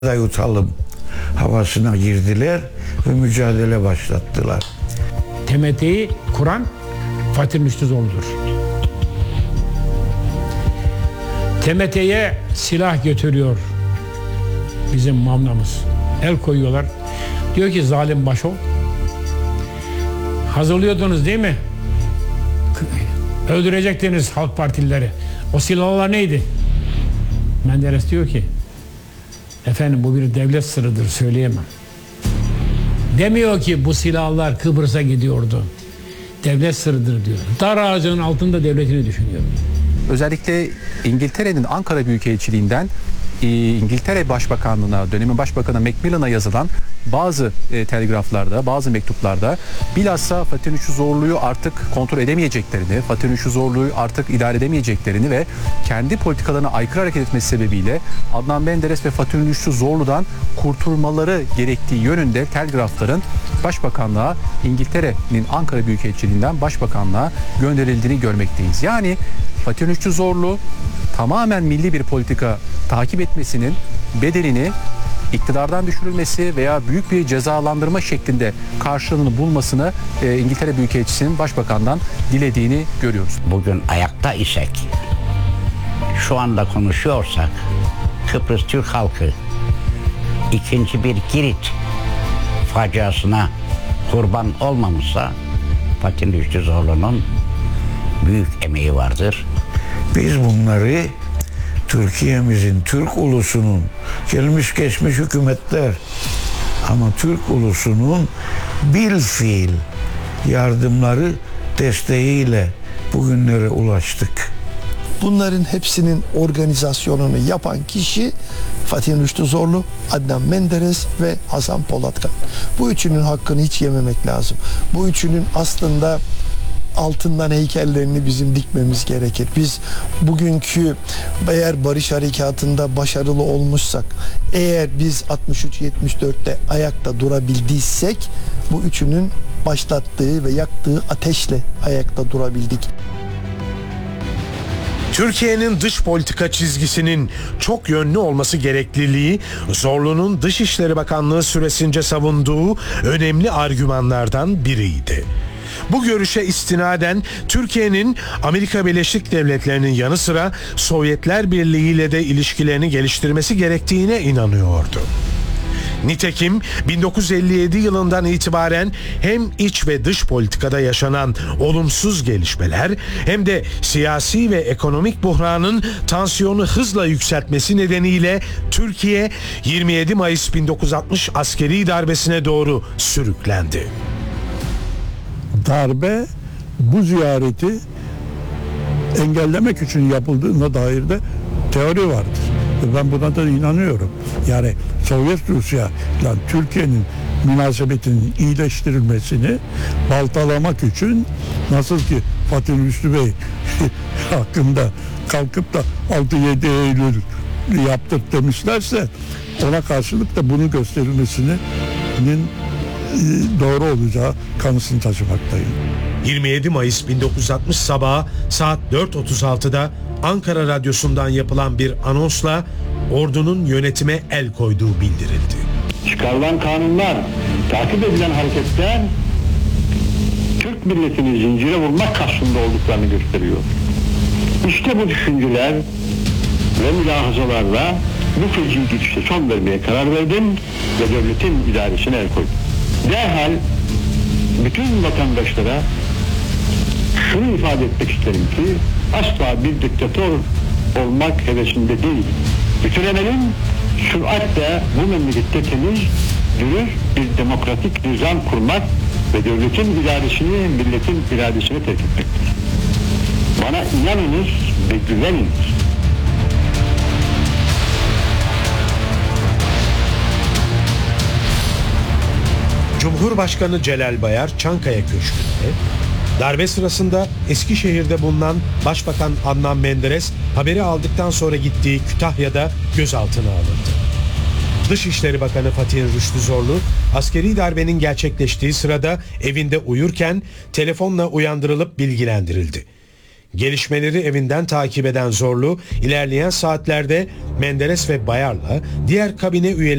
da yutalım havasına girdiler ve mücadele başlattılar. TMT'yi kuran Fatih Rüştü Zorlu'dur. TMT'ye silah götürüyor bizim mamlamız. El koyuyorlar. Diyor ki zalim başo, hazırlıyordunuz değil mi? Öldürecektiniz Halk Partilileri. O silahlar neydi? Menderes diyor ki, efendim bu bir devlet sırrıdır, söyleyemem. Demiyor ki bu silahlar Kıbrıs'a gidiyordu. Devlet sırrıdır diyor. Dar ağacının altında devletini düşünüyor. Özellikle İngiltere'nin Ankara Büyükelçiliğinden İngiltere Başbakanlığı'na, dönemin Başbakanı Macmillan'a yazılan bazı telgraflarda, bazı mektuplarda bilhassa Fatih Rüştü Zorlu'yu artık kontrol edemeyeceklerini, Fatih Rüştü Zorlu'yu artık idare edemeyeceklerini ve kendi politikalarına aykırı hareket etmesi sebebiyle Adnan Menderes ve Fatih Rüştü Zorlu'dan kurtulmaları gerektiği yönünde telgrafların Başbakanlığa, İngiltere'nin Ankara Büyükelçiliğinden Başbakanlığa gönderildiğini görmekteyiz. Yani Fatih Rüştü Zorlu tamamen milli bir politika takip etmesinin bedelini iktidardan düşürülmesi veya büyük bir cezalandırma şeklinde karşılığını bulmasını İngiltere Büyükelçisi'nin Başbakan'dan dilediğini görüyoruz. Bugün ayakta isek, şu anda konuşuyorsak Kıbrıs Türk halkı ikinci bir Girit faciasına kurban olmamışsa Fatih Rüştü Zorlu'nun büyük emeği vardır. Biz bunları Türkiye'mizin, Türk ulusunun, gelmiş geçmiş hükümetler ama Türk ulusunun bilfiil yardımları, desteğiyle bugünlere ulaştık. Bunların hepsinin organizasyonunu yapan kişi Fatih Rüştü Zorlu, Adnan Menderes ve Hasan Polatkan. Bu üçünün hakkını hiç yememek lazım. Bu üçünün aslında altından heykellerini bizim dikmemiz gerekir. Biz bugünkü eğer barış harekatında başarılı olmuşsak, eğer biz 63-74'te ayakta durabildiysek bu üçünün başlattığı ve yaktığı ateşle ayakta durabildik. Türkiye'nin dış politika çizgisinin çok yönlü olması gerekliliği Zorlu'nun Dışişleri Bakanlığı süresince savunduğu önemli argümanlardan biriydi. Bu görüşe istinaden Türkiye'nin Amerika Birleşik Devletleri'nin yanı sıra Sovyetler Birliği ile de ilişkilerini geliştirmesi gerektiğine inanıyordu. Nitekim 1957 yılından itibaren hem iç ve dış politikada yaşanan olumsuz gelişmeler hem de siyasi ve ekonomik buhranın tansiyonu hızla yükseltmesi nedeniyle Türkiye 27 Mayıs 1960 askeri darbesine doğru sürüklendi. Darbe bu ziyareti engellemek için yapıldığına dair de teori vardır. Ve ben buna da inanıyorum. Yani Sovyet Rusya ile Türkiye'nin münasebetinin iyileştirilmesini baltalamak için nasıl ki Fatih Rüştü Bey hakkında kalkıp da 6-7 Eylül yaptık demişlerse ona karşılık da bunu gösterilmesinin doğru olacağı kanısını taşımaktayım. 27 Mayıs 1960 sabahı saat 4.36'da Ankara Radyosu'ndan yapılan bir anonsla ordunun yönetime el koyduğu bildirildi. Çıkarılan kanunlar, takip edilen hareketler Türk milletini zincire vurmak kastında olduklarını gösteriyor. İşte bu düşünceler ve mülahazalarla bu feci gidişe son vermeye karar verdim ve devletin idaresine el koydum. Derhal bütün vatandaşlara şunu ifade etmek isterim ki asla bir diktatör olmak hevesinde değil. Bütün emelim süratle bu memlekette temiz, dürüst bir demokratik nizam kurmak ve devletin idaresini milletin iradesine terk etmektir. Bana inanınız ve güveniniz. Cumhurbaşkanı Celal Bayar Çankaya Köşkü'nde, darbe sırasında Eskişehir'de bulunan Başbakan Adnan Menderes haberi aldıktan sonra gittiği Kütahya'da gözaltına alındı. Dışişleri Bakanı Fatih Rüştü Zorlu, askeri darbenin gerçekleştiği sırada evinde uyurken telefonla uyandırılıp bilgilendirildi. Gelişmeleri evinden takip eden Zorlu, ilerleyen saatlerde Menderes ve Bayar'la diğer kabine üyeleri